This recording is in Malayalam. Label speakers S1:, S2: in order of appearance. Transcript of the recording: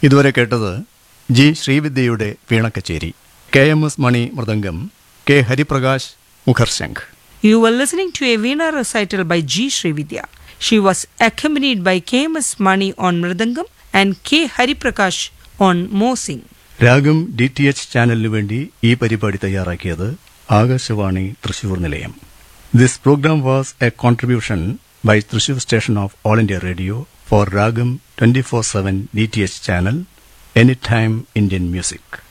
S1: ഇതുവരെ കേട്ടത് G ശ്രീവിദ്യയുടെ വീണക്കച്ചേരി, KMS money mridangam, K Hariprakash മുഖർശംഖ്.
S2: You were listening to a Veena recital by G. Srividya. She was accompanied by KMS Mani on Mridangam and K. Hariprakash on Mosing.
S1: രാഗം DTH ചാനലിനു വേണ്ടി ഈ പരിപാടി തയ്യാറാക്കിയത് ആകാശവാണി തൃശൂർ നിലയം. This program was a contribution by Thrissur station of All India Radio for Ragam 24/7 DTH channel, Anytime Indian Music.